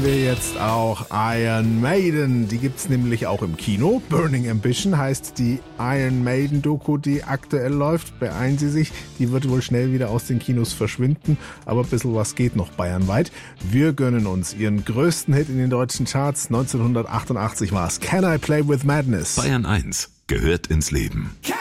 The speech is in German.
Wir jetzt auch Iron Maiden, die gibt's nämlich auch im Kino. Burning Ambition heißt die Iron Maiden Doku, die aktuell läuft. Beeilen Sie sich, die wird wohl schnell wieder aus den Kinos verschwinden, aber ein bisschen was geht noch bayernweit. Wir gönnen uns ihren größten Hit in den deutschen Charts. 1988 war's. Can I Play with Madness? Bayern 1 gehört ins Leben.